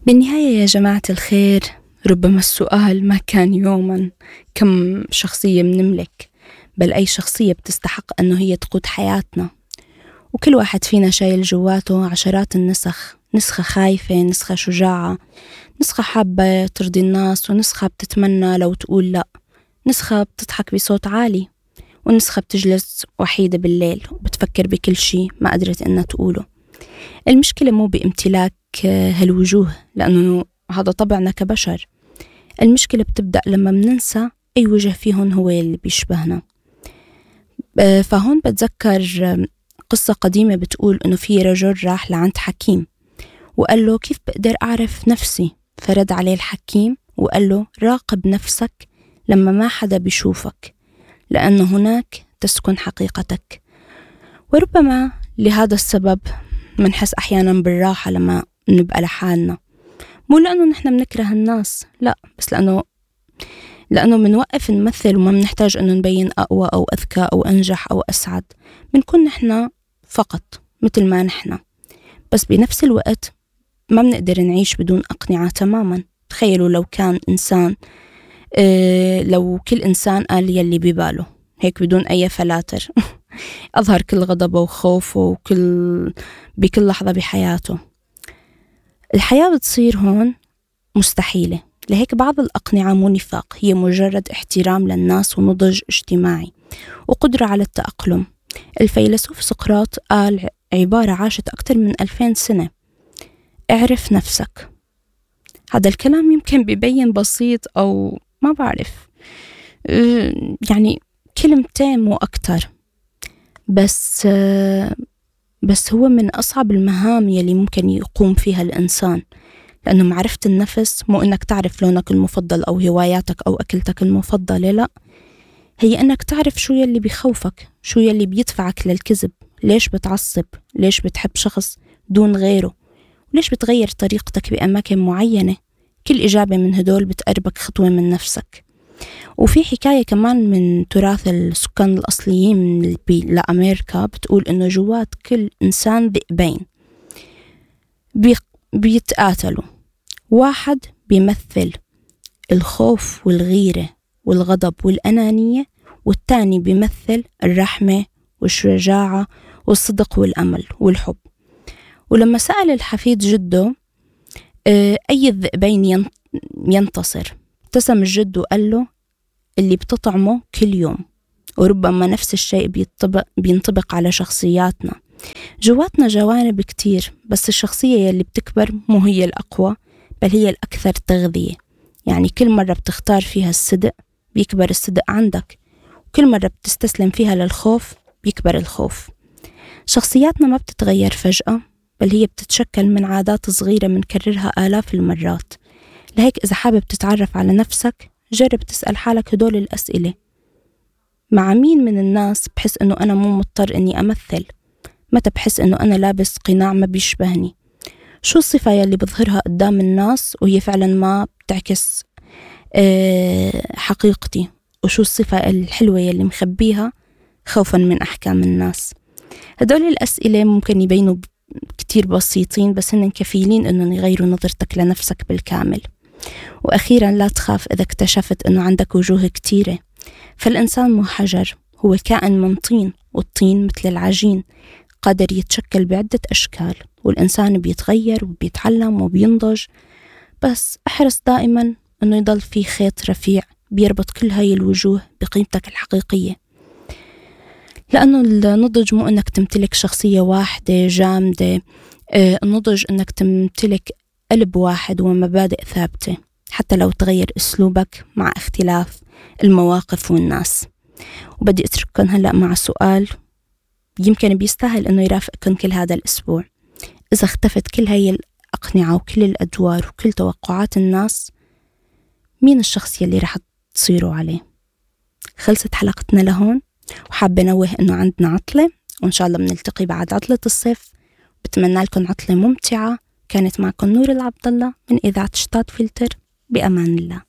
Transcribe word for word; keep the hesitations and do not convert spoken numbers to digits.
بالنهاية يا جماعة الخير، ربما السؤال ما كان يوما كم شخصية بنملك، بل أي شخصية بتستحق أنه هي تقود حياتنا. وكل واحد فينا شايل جواته عشرات النسخ، نسخة خايفة، نسخة شجاعة، نسخة حابة ترضي الناس، ونسخة بتتمنى لو تقول لأ، نسخة بتضحك بصوت عالي، ونسخة بتجلس وحيدة بالليل وبتفكر بكل شيء ما قدرت إنها تقوله. المشكلة مو بامتلاك هالوجوه، لأنه هذا طبعنا كبشر. المشكلة بتبدأ لما مننسى أي وجه فيهن هو اللي بيشبهنا. فهون بتذكر قصة قديمة بتقول إنه في رجل راح لعند حكيم وقال له كيف بقدر أعرف نفسي؟ فرد عليه الحكيم وقال له راقب نفسك لما ما حدا بيشوفك، لأن هناك تسكن حقيقتك. وربما لهذا السبب منحس أحيانا بالراحة لما نبقى لحالنا، مو لأنه نحن منكره الناس، لا، بس لأنه لأنه منوقف نمثل وما منحتاج أنه نبين أقوى أو أذكى أو أنجح أو أسعد. منكون نحن فقط مثل ما نحن، بس بنفس الوقت ما بنقدر نعيش بدون أقنعة تماما. تخيلوا لو كان إنسان اه لو كل إنسان قال يلي بباله هيك بدون أي فلاتر أظهر كل غضبه وخوفه وكل بكل لحظة بحياته، الحياة بتصير هون مستحيلة. لهيك بعض الأقنعة مو نفاق، هي مجرد احترام للناس ونضج اجتماعي وقدرة على التأقلم. الفيلسوف سقراط قال عبارة عاشت أكثر من ألفين سنة: اعرف نفسك. هذا الكلام يمكن بيبين بسيط أو ما بعرف يعني كلمتين مو أكتر، بس بس هو من أصعب المهام يلي ممكن يقوم فيها الإنسان، لأنه معرفة النفس مو إنك تعرف لونك المفضل أو هواياتك أو أكلتك المفضلة، لا، هي إنك تعرف شو يلي بيخوفك، شو يلي بيدفعك للكذب، ليش بتعصب، ليش بتحب شخص دون غيره، وليش بتغير طريقتك بأماكن معينة. كل إجابة من هدول بتقربك خطوة من نفسك. وفي حكاية كمان من تراث السكان الأصليين من لأمريكا بتقول إنه جوات كل إنسان ذئبين بي بيتقاتلوا، واحد بيمثل الخوف والغيرة والغضب والأنانية، والتاني بيمثل الرحمة والشجاعة والصدق والأمل والحب. ولما سأل الحفيد جده أي الذئبين ينتصر، ابتسم الجد وقال له اللي بتطعمه كل يوم. وربما نفس الشيء بينطبق, بينطبق على شخصياتنا. جواتنا جوانب كتير، بس الشخصية اللي بتكبر مو هي الأقوى، بل هي الأكثر تغذية. يعني كل مرة بتختار فيها الصدق بيكبر الصدق عندك، وكل مرة بتستسلم فيها للخوف بيكبر الخوف. شخصياتنا ما بتتغير فجأة، بل هي بتتشكل من عادات صغيرة منكررها آلاف المرات. لهيك إذا حابب تتعرف على نفسك، جرب تسأل حالك هدول الأسئلة: مع مين من الناس بحس أنه أنا مو مضطر أني أمثل؟ متى بحس أنه أنا لابس قناع ما بيشبهني؟ شو الصفة يلي بظهرها قدام الناس وهي فعلا ما بتعكس حقيقتي؟ وشو الصفة الحلوة يلي مخبيها خوفا من أحكام الناس؟ هدول الأسئلة ممكن يبينوا كتير بسيطين، بس هن كفيلين أنه يغيروا نظرتك لنفسك بالكامل. وأخيرا لا تخاف إذا اكتشفت أنه عندك وجوه كتيرة، فالإنسان مو حجر، هو كائن من طين، والطين مثل العجين قادر يتشكل بعدة أشكال، والإنسان بيتغير وبيتعلم وبينضج. بس احرص دائما أنه يضل في خيط رفيع بيربط كل هاي الوجوه بقيمتك الحقيقية، لأنه النضج مو أنك تمتلك شخصية واحدة جامدة، النضج أنك تمتلك قلب واحد ومبادئ ثابتة، حتى لو تغير أسلوبك مع اختلاف المواقف والناس. وبدي أترككم هلأ مع سؤال يمكن بيستاهل أنه يرافقكم كل هذا الأسبوع: إذا اختفت كل هاي الأقنعة وكل الأدوار وكل توقعات الناس، مين الشخص يلي رح تصيروا عليه؟ خلصت حلقتنا لهون، وحابة نوه أنه عندنا عطلة، وإن شاء الله بنلتقي بعد عطلة الصيف. بتمنى لكم عطلة ممتعة. كانت معكم نور العبد الله من إذاعة شطات فلتر. بأمان الله.